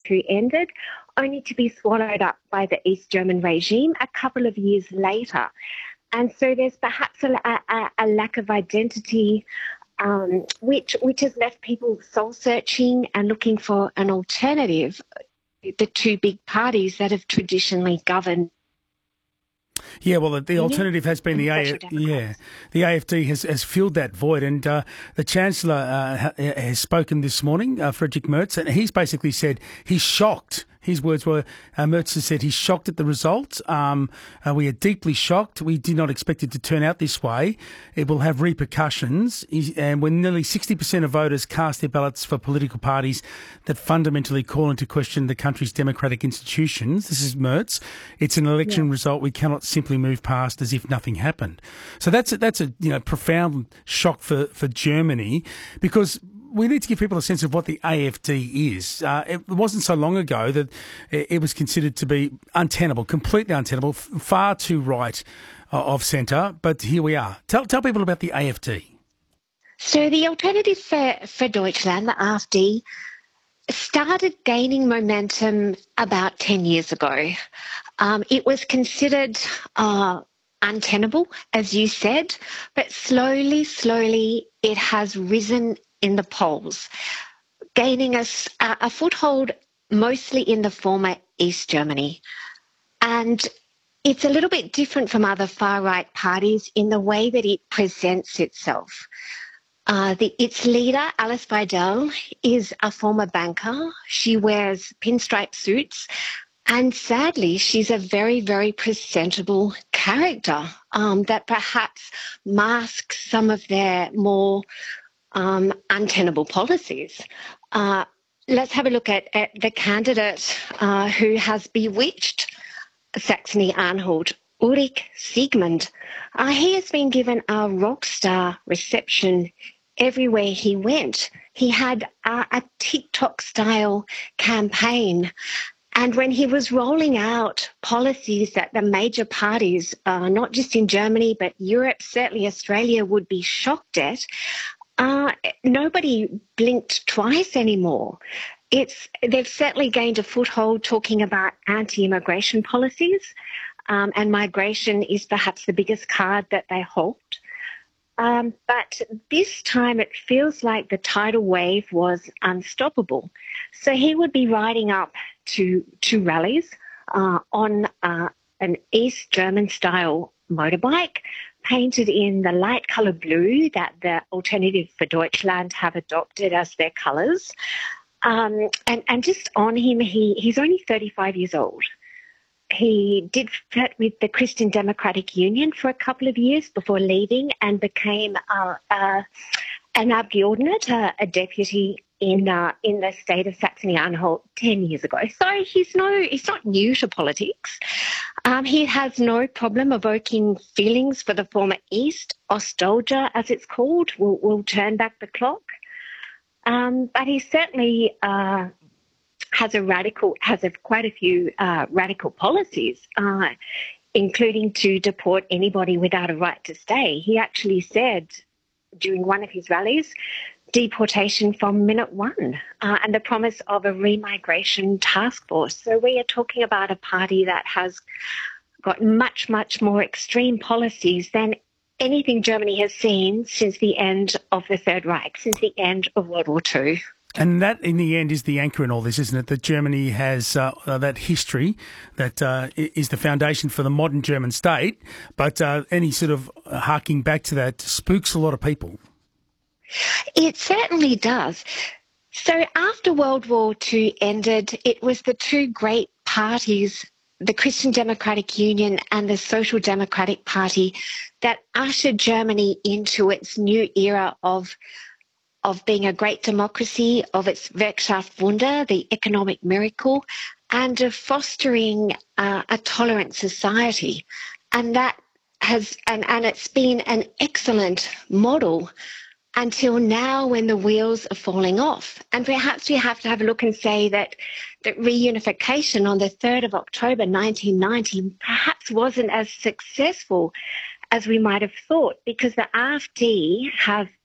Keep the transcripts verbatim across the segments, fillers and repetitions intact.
coup ended, only to be swallowed up by the East German regime a couple of years later. And so there's perhaps a, a, a lack of identity, um, which which has left people soul-searching and looking for an alternative, the two big parties that have traditionally governed. Yeah, well, the, the alternative has been the A. Yeah, the A F D has, has filled that void, and uh, the Chancellor uh, ha, has spoken this morning, uh, Friedrich Merz, and he's basically said he's shocked. His words were, uh, Merz has said he's shocked at the result. Um, uh, we are deeply shocked. We did not expect it to turn out this way. It will have repercussions. He's, and when nearly sixty percent of voters cast their ballots for political parties that fundamentally call into question the country's democratic institutions, this is Merz, it's an election yeah. result we cannot simply move past as if nothing happened. So that's a, that's a you know profound shock for, for Germany, because we need to give people a sense of what the A F D is. Uh, it wasn't so long ago that it was considered to be untenable, completely untenable, far too right uh, of centre, but here we are. Tell tell people about the A F D. So the Alternative for, for Deutschland, the A F D, started gaining momentum about ten years ago. Um, it was considered uh, untenable, as you said, but slowly, slowly it has risen in the polls, gaining a, a foothold mostly in the former East Germany. And it's a little bit different from other far-right parties in the way that it presents itself. Uh, the, its leader, Alice Weidel, is a former banker. She wears pinstripe suits, and sadly, she's a very, very presentable character um, that perhaps masks some of their more Um, untenable policies. Uh, let's have a look at, at the candidate uh, who has bewitched Saxony-Anhalt, Ulrich Siegmund. Uh, he has been given a rock star reception everywhere he went. He had uh, a TikTok-style campaign. And when he was rolling out policies that the major parties, uh, not just in Germany, but Europe, certainly Australia, would be shocked at, Uh, nobody blinked twice anymore. It's they've certainly gained a foothold talking about anti-immigration policies, um, and migration is perhaps the biggest card that they hold. Um, but this time it feels like the tidal wave was unstoppable. So he would be riding up to, to rallies uh, on uh, an East German-style motorbike, painted in the light colour blue that the Alternative for Deutschland have adopted as their colours. Um, and, and just on him, he, he's only thirty-five years old. He did fit with the Christian Democratic Union for a couple of years before leaving and became uh, uh, an Abgeordnet, uh, a deputy in uh, in the state of Saxony-Anhalt ten years ago. So he's no he's not new to politics. Um, he has no problem evoking feelings for the former East, nostalgia as it's called. We'll, we'll turn back the clock. Um, but he certainly uh, has a radical has a, quite a few uh, radical policies, uh, including to deport anybody without a right to stay. He actually said during one of his rallies, deportation from minute one, uh, and the promise of a remigration task force. So we are talking about a party that has got much, much more extreme policies than anything Germany has seen since the end of the Third Reich, since the end of World War Two. And that, in the end, is the anchor in all this, isn't it? That Germany has uh, uh, that history that uh, is the foundation for the modern German state, but uh, any sort of harking back to that spooks a lot of people. It certainly does. So after World War Two ended, it was the two great parties, the Christian Democratic Union and the Social Democratic Party, that ushered Germany into its new era of of being a great democracy, of its Wirtschaftswunder, the economic miracle, and of fostering uh, a tolerant society. And that has, and, and it's been an excellent model until now, when the wheels are falling off. And perhaps we have to have a look and say that, that reunification on the third of October nineteen ninety perhaps wasn't as successful as we might have thought, because the A F D have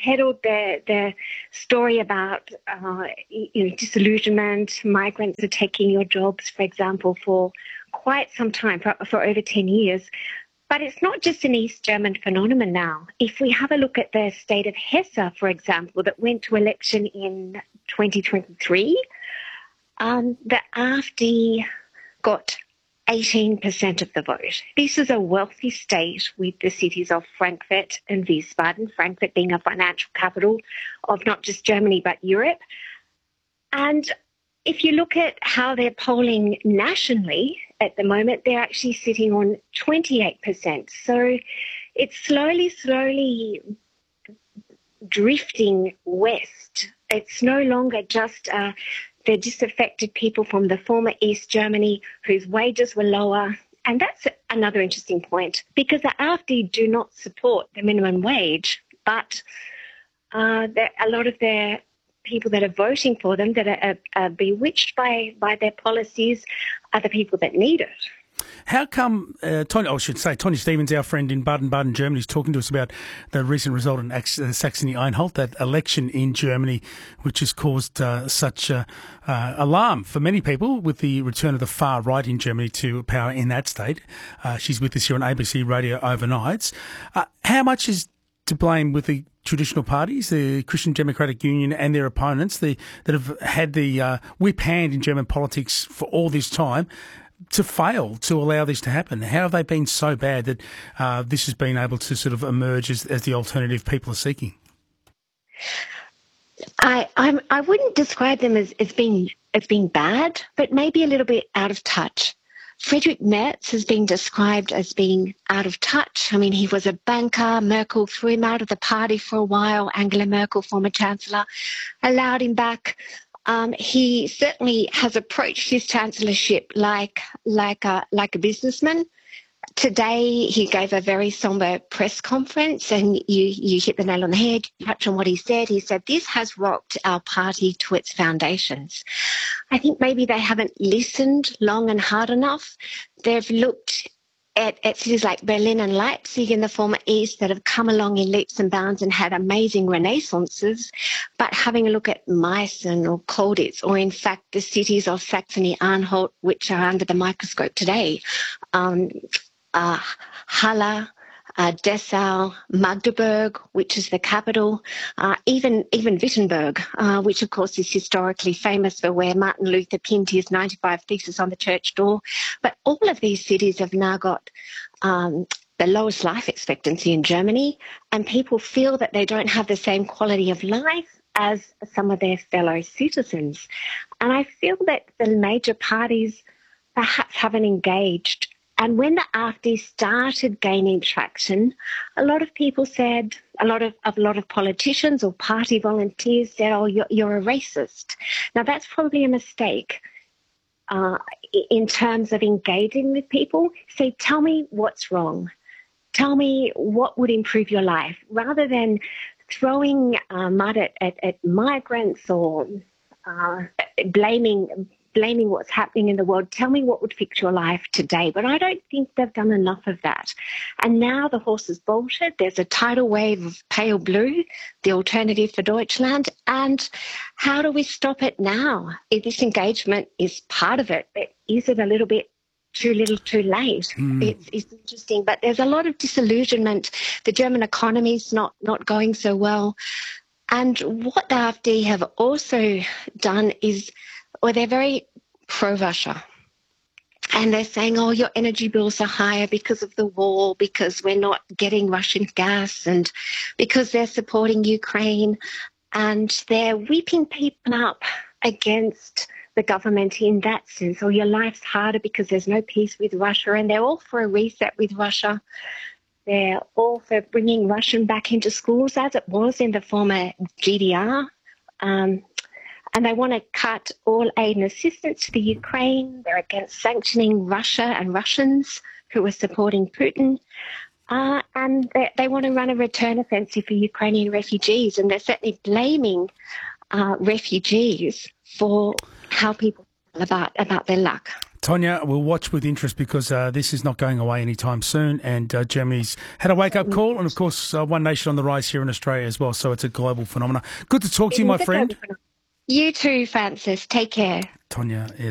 peddled their their story about uh, you know, disillusionment. Migrants are taking your jobs, for example, for quite some time, for, for over ten years. But it's not just an East German phenomenon now. If we have a look at the state of Hesse, for example, that went to election in twenty twenty-three, um, the AfD got eighteen percent of the vote. This is a wealthy state with the cities of Frankfurt and Wiesbaden, Frankfurt being a financial capital of not just Germany but Europe. And if you look at how they're polling nationally at the moment, they're actually sitting on twenty-eight percent. So it's slowly, slowly drifting west. It's no longer just uh, the disaffected people from the former East Germany whose wages were lower. And that's another interesting point, because the AfD do not support the minimum wage, but uh, a lot of their people that are voting for them, that are, are bewitched by, by their policies, are the people that need it. How come, uh, Tony, I should say, Tony Stevens, our friend in Baden-Baden, Germany, is talking to us about the recent result in Saxony-Anhalt, that election in Germany, which has caused uh, such uh, uh, alarm for many people with the return of the far right in Germany to power in that state. Uh, she's with us here on A B C Radio Overnights. Uh, how much is to blame with the traditional parties, the Christian Democratic Union and their opponents, the, that have had the uh, whip hand in German politics for all this time, to fail to allow this to happen? How have they been so bad that uh, this has been able to sort of emerge as, as the alternative people are seeking? I I'm, I wouldn't describe them as, as being as being bad, but maybe a little bit out of touch. Friedrich Merz has been described as being out of touch. I mean, he was a banker. Merkel threw him out of the party for a while. Angela Merkel, former chancellor, allowed him back. Um, he certainly has approached his chancellorship like like a, like a businessman. Today, he gave a very somber press conference, and you, you hit the nail on the head. You touch on what he said. He said, this has rocked our party to its foundations. I think maybe they haven't listened long and hard enough. They've looked at, at cities like Berlin and Leipzig in the former East that have come along in leaps and bounds and had amazing renaissances, but having a look at Meissen or Colditz, or in fact the cities of Saxony-Anhalt, which are under the microscope today, um, uh, Halle, uh, Dessau, Magdeburg, which is the capital, uh, even even Wittenberg, uh, which of course is historically famous for where Martin Luther pinned his ninety-five Thesis on the church door. But all of these cities have now got um, the lowest life expectancy in Germany, and people feel that they don't have the same quality of life as some of their fellow citizens. And I feel that the major parties perhaps haven't engaged. And when the AfD started gaining traction, a lot of people said, a lot of a lot of politicians or party volunteers said, oh, you're, you're a racist. Now, that's probably a mistake uh, in terms of engaging with people. Say, tell me what's wrong. Tell me what would improve your life, rather than throwing uh, mud at, at, at migrants or uh, blaming blaming what's happening in the world. Tell me what would fix your life today. But I don't think they've done enough of that. And now the horse has bolted. There's a tidal wave of pale blue, the alternative for Deutschland. And how do we stop it now? If this engagement is part of it, but is it a little bit too little too late? Mm. It's, it's interesting. But there's a lot of disillusionment. The German economy is not, not going so well. And what the AfD have also done is, well, they're very pro-Russia. And they're saying, oh, your energy bills are higher because of the war, because we're not getting Russian gas, and because they're supporting Ukraine. And they're whipping people up against the government in that sense. Oh, your life's harder because there's no peace with Russia. And they're all for a reset with Russia. They're all for bringing Russian back into schools, as it was in the former G D R. Um, And they want to cut all aid and assistance to the Ukraine. They're against sanctioning Russia and Russians who are supporting Putin. Uh, and they, they want to run a return offensive for Ukrainian refugees. And they're certainly blaming uh, refugees for how people feel about, about their luck. Tonya, we'll watch with interest because uh, this is not going away anytime soon, and uh, Germany's had a wake-up call, and of course, uh, One Nation on the rise here in Australia as well, so it's a global phenomenon. Good to talk to you, my friend. You too, Francis. Take care. Tonya.